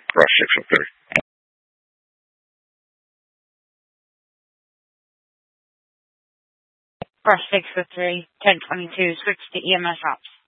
Rush 603. Rush 603, 1022, switch to EMS ops.